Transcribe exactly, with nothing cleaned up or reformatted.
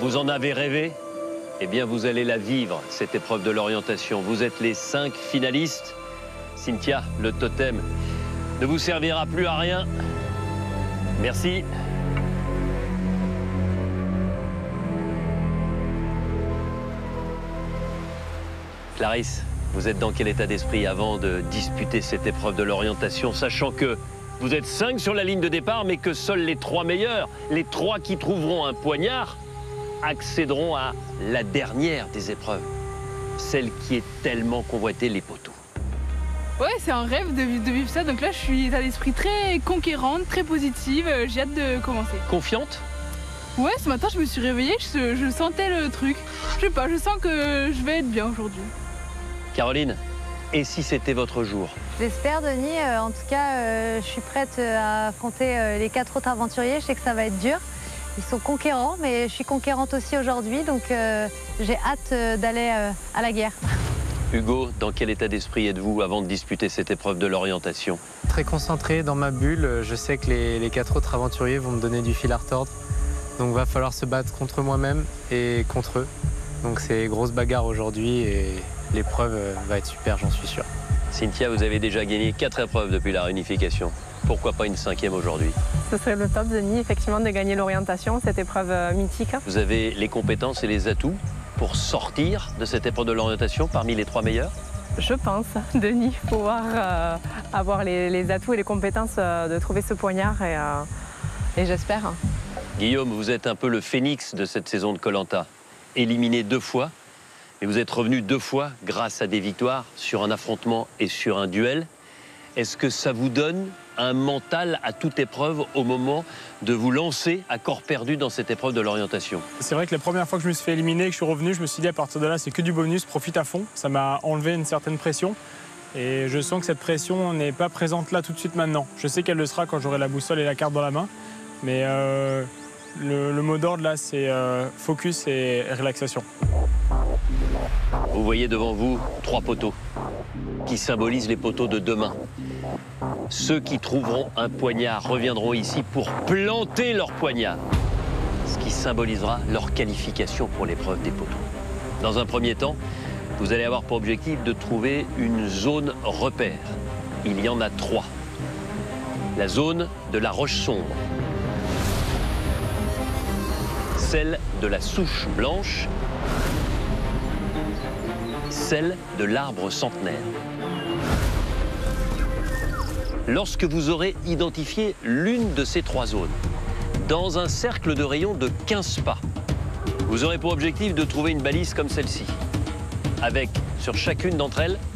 Vous en avez rêvé? Eh bien, vous allez la vivre, cette épreuve de l'orientation. Vous êtes les cinq finalistes. Cynthia, le totem ne vous servira plus à rien. Merci. Clarisse, vous êtes dans quel état d'esprit avant de disputer cette épreuve de l'orientation, sachant que vous êtes cinq sur la ligne de départ, mais que seuls les trois meilleurs, les trois qui trouveront un poignard, accéderont à la dernière des épreuves, celle qui est tellement convoitée, les poteaux. Ouais, c'est un rêve de, de vivre ça, donc là je suis d'état d'esprit très conquérante, très positive, j'ai hâte de commencer. Confiante? Ouais, ce matin je me suis réveillée, je, je sentais le truc. Je sais pas, je sens que je vais être bien aujourd'hui. Caroline, et si c'était votre jour? J'espère, Denis. Euh, en tout cas, euh, je suis prête à affronter euh, les quatre autres aventuriers. Je sais que ça va être dur. Ils sont conquérants, mais je suis conquérante aussi aujourd'hui, donc euh, j'ai hâte euh, d'aller euh, à la guerre. Hugo, dans quel état d'esprit êtes-vous avant de disputer cette épreuve de l'orientation? Très concentré dans ma bulle. Je sais que les, les quatre autres aventuriers vont me donner du fil à retordre. Donc il va falloir se battre contre moi-même et contre eux. Donc c'est grosse bagarre aujourd'hui et l'épreuve va être super, j'en suis sûr. Cynthia, vous avez déjà gagné quatre épreuves depuis la réunification. Pourquoi pas une cinquième aujourd'hui? Ce serait le top, Denis, effectivement, de gagner l'orientation, cette épreuve euh, mythique. Vous avez les compétences et les atouts pour sortir de cette épreuve de l'orientation parmi les trois meilleurs? Je pense, Denis, pouvoir euh, avoir les, les atouts et les compétences euh, de trouver ce poignard et, euh, et j'espère. Guillaume, vous êtes un peu le phénix de cette saison de Koh Lanta. Éliminé deux fois, mais vous êtes revenu deux fois grâce à des victoires sur un affrontement et sur un duel. Est-ce que ça vous donne un mental à toute épreuve au moment de vous lancer à corps perdu dans cette épreuve de l'orientation? C'est vrai que la première fois que je me suis fait éliminer et que je suis revenu, je me suis dit à partir de là, c'est que du bonus, profite à fond. Ça m'a enlevé une certaine pression. Et je sens que cette pression n'est pas présente là tout de suite maintenant. Je sais qu'elle le sera quand j'aurai la boussole et la carte dans la main. Mais euh, le, le mot d'ordre là, c'est euh, focus et relaxation. Vous voyez devant vous trois poteaux qui symbolisent les poteaux de demain. Ceux qui trouveront un poignard reviendront ici pour planter leur poignard, ce qui symbolisera leur qualification pour l'épreuve des poteaux. Dans un premier temps, vous allez avoir pour objectif de trouver une zone repère. Il y en a trois. La zone de la roche sombre, celle de la souche blanche, celle de l'arbre centenaire. Lorsque vous aurez identifié l'une de ces trois zones, dans un cercle de rayon de quinze pas, vous aurez pour objectif de trouver une balise comme celle-ci, avec sur chacune d'entre elles